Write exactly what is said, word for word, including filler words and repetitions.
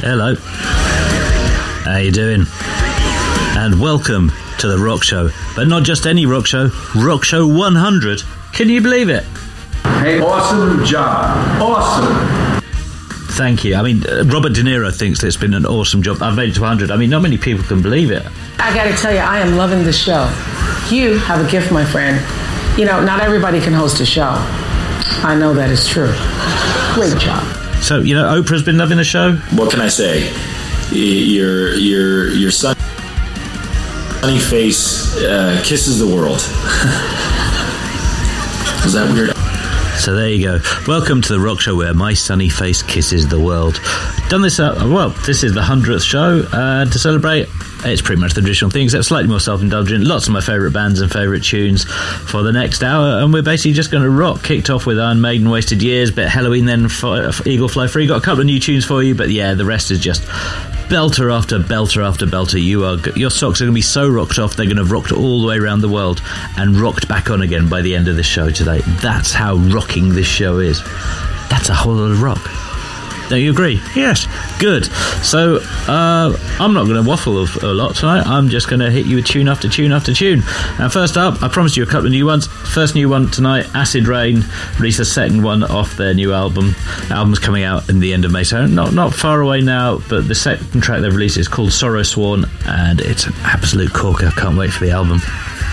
Hello. How you doing? And welcome to the Rock Show. But not just any Rock Show, Rock Show one hundred. Can you believe it? Hey, awesome job. Awesome. Thank you. I mean, uh, Robert De Niro thinks it's been an awesome job. I've made it to one hundred. I mean, not many people can believe it. I gotta tell you, I am loving the show. You have a gift, my friend. You know, not everybody can host a show. I know that is true. Great job. So, you know, Oprah's been loving the show. What can I say? Your your your sunny face uh, kisses the world. Is that weird? So there you go. Welcome to the Rock Show, where my sunny face kisses the world. Done this, uh, well, this is the hundredth show uh, to celebrate. It's pretty much the traditional thing, except slightly more self-indulgent. Lots of my favourite bands and favourite tunes for the next hour, and we're basically just going to rock. Kicked off with Iron Maiden, Wasted Years, bit Halloween, then Eagle Fly Free. Got a couple of new tunes for you, but yeah, the rest is just belter after belter after belter. You are your socks are going to be so rocked off, they're going to have rocked all the way around the world and rocked back on again by the end of this show today. That's how rocking this show is. That's a whole lot of rock. Don't you agree? Yes. Good. So, uh, I'm not going to waffle a lot tonight. I'm just going to hit you with tune after tune after tune. And first up, I promised you a couple of new ones. First new one tonight, Acid Rain, released the second one off their new album. The album's coming out in the end of May, so not, not far away now, but the second track they've released is called Sorrow Sworn, and it's an absolute corker. Can't wait for the album.